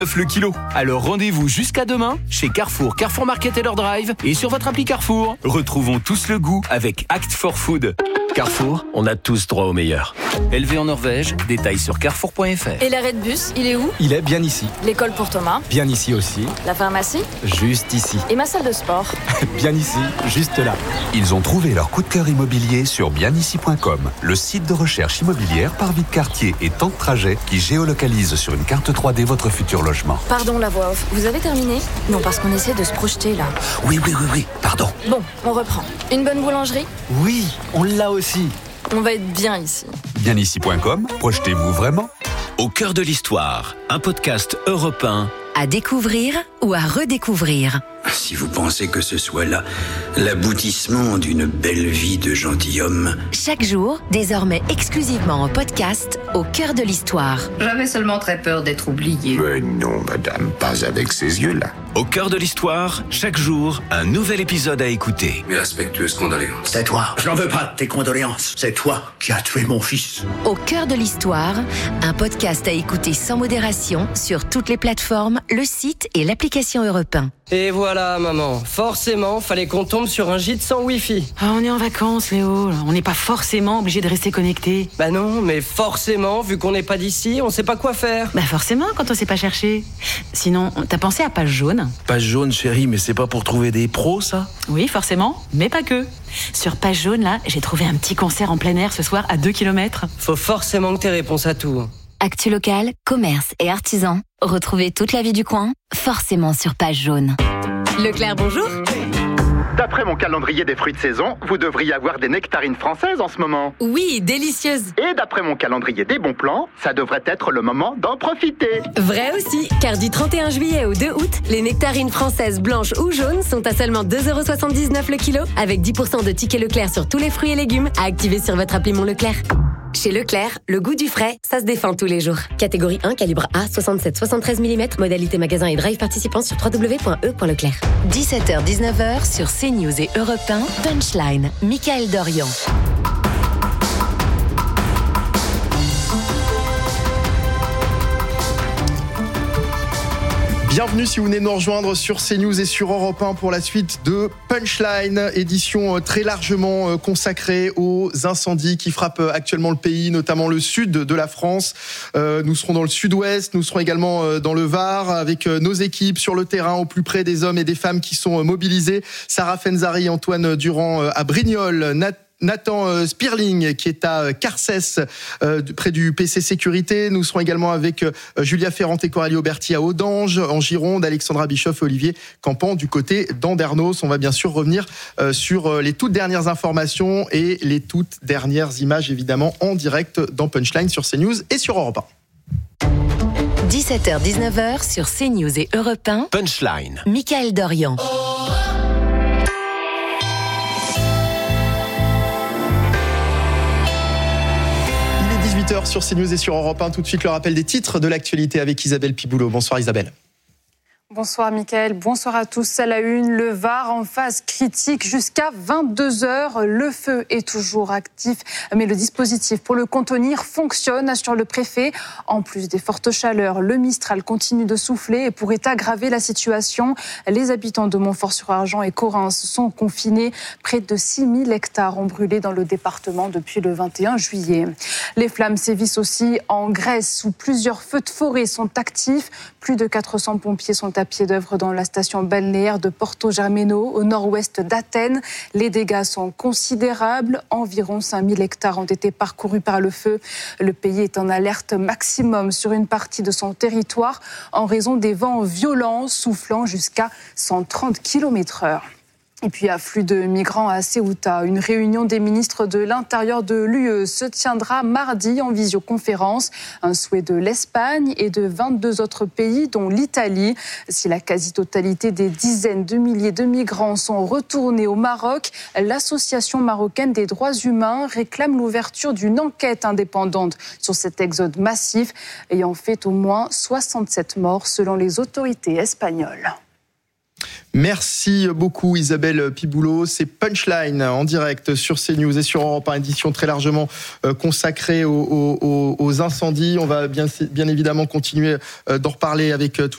le kilo. Alors rendez-vous jusqu'à demain chez Carrefour, Carrefour Market et leur drive et sur votre appli Carrefour. Retrouvons tous le goût avec Act for Food. Carrefour, on a tous droit au meilleur. Élevé en Norvège, détails sur carrefour.fr. Et l'arrêt de bus, il est où? Il est bien ici. L'école pour Thomas? Bien ici aussi. La pharmacie? Juste ici. Et ma salle de sport? Bien ici, juste là. Ils ont trouvé leur coup de cœur immobilier sur bienici.com, le site de recherche immobilière par vie de quartier et temps de trajet qui géolocalise sur une carte 3D votre futur logement. Pardon, la voix off. Vous avez terminé? Non, parce qu'on essaie de se projeter là. Oui, pardon. Bon, on reprend. Une bonne boulangerie? Oui, on l'a aussi. On va être bien ici. Bienici.com, projetez-vous vraiment? Au cœur de l'histoire, un podcast Europe 1. À découvrir ou à redécouvrir. Si vous pensez que ce soit là l'aboutissement d'une belle vie de gentilhomme. Chaque jour, désormais exclusivement en podcast, au cœur de l'histoire. J'avais seulement très peur d'être oublié. Mais non, madame, pas avec ces yeux-là. Au cœur de l'histoire, chaque jour, un nouvel épisode à écouter. Mes respectueuses condoléances. C'est toi. Je n'en veux pas de tes condoléances. C'est toi qui as tué mon fils. Au cœur de l'histoire, un podcast à écouter sans modération sur toutes les plateformes, le site et l'application Europe 1. Et voilà, maman. Forcément, fallait qu'on tombe sur un gîte sans Wi-Fi. Ah, on est en vacances, Léo. On n'est pas forcément obligé de rester connecté. Bah non, mais forcément, vu qu'on n'est pas d'ici, on sait pas quoi faire. Bah forcément, quand on sait pas chercher. Sinon, t'as pensé à Page Jaune? Page Jaune, chérie, mais c'est pas pour trouver des pros, ça? Oui, forcément, mais pas que. Sur Page Jaune, là, j'ai trouvé un petit concert en plein air ce soir à 2 km. Faut forcément que t'aies réponse à tout. Actu locale, commerce et artisans. Retrouvez toute la vie du coin, forcément sur Page Jaune. Leclerc, bonjour. D'après mon calendrier des fruits de saison, vous devriez avoir des nectarines françaises en ce moment. Oui, délicieuse. Et d'après mon calendrier des bons plans, ça devrait être le moment d'en profiter. Vrai aussi, car du 31 juillet au 2 août, les nectarines françaises blanches ou jaunes sont à seulement 2,79€ le kilo, avec 10% de tickets Leclerc sur tous les fruits et légumes à activer sur votre appli Mon Leclerc. Chez Leclerc, le goût du frais, ça se défend tous les jours. Catégorie 1, calibre A, 67-73 mm, modalité magasin et drive participant sur www.e.leclerc. 17h-19h sur CNews et Europe 1, Punchline, Mickaël Dorian. Bienvenue si vous venez de nous rejoindre sur CNews et sur Europe 1 pour la suite de Punchline, édition très largement consacrée aux incendies qui frappent actuellement le pays, notamment le sud de la France. Nous serons dans le sud-ouest, nous serons également dans le Var avec nos équipes sur le terrain au plus près des hommes et des femmes qui sont mobilisés. Sarah Fenzari, Antoine Durand à Brignoles, Nathan Spirling qui est à Carcès près du PC Sécurité. Nous serons également avec Julia Ferrand et Coralie Auberti à Audange en Gironde, Alexandra Bischoff et Olivier Campan du côté d'Andernos. On va bien sûr revenir sur les toutes dernières informations et les toutes dernières images évidemment en direct dans Punchline sur CNews et sur Europe 1. 17h-19h sur CNews et Europe 1. Punchline. Mickaël Dorian. Sur CNews et sur Europe 1. Tout de suite, le rappel des titres de l'actualité avec Isabelle Piboulot. Bonsoir Isabelle. Bonsoir Mickaël, bonsoir à tous. À la une, le Var en phase critique jusqu'à 22h. Le feu est toujours actif, mais le dispositif pour le contenir fonctionne, assure le préfet. En plus des fortes chaleurs, le Mistral continue de souffler et pourrait aggraver la situation. Les habitants de Montfort-sur-Argent et Correns sont confinés. Près de 6000 hectares ont brûlé dans le département depuis le 21 juillet. Les flammes sévissent aussi en Grèce où plusieurs feux de forêt sont actifs. Plus de 400 pompiers sont à pied d'œuvre dans la station balnéaire de Porto Germeno, au nord-ouest d'Athènes. Les dégâts sont considérables. Environ 5000 hectares ont été parcourus par le feu. Le pays est en alerte maximum sur une partie de son territoire en raison des vents violents soufflant jusqu'à 130 km/h. Et puis, afflux de migrants à Ceuta. Une réunion des ministres de l'Intérieur de l'UE se tiendra mardi en visioconférence. Un souhait de l'Espagne et de 22 autres pays, dont l'Italie. Si la quasi-totalité des dizaines de milliers de migrants sont retournés au Maroc, l'Association marocaine des droits humains réclame l'ouverture d'une enquête indépendante sur cet exode massif, ayant fait au moins 67 morts selon les autorités espagnoles. Merci beaucoup Isabelle Piboulot. C'est Punchline en direct sur CNews et sur Europe 1, édition très largement consacrée aux incendies. On va bien évidemment continuer d'en reparler avec